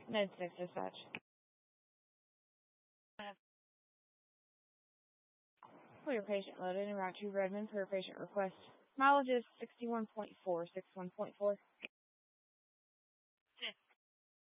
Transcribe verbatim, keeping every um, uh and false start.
Med six dispatch. For your patient loaded en route to Redmond per patient request. Mileage is sixty-one point four six one point four.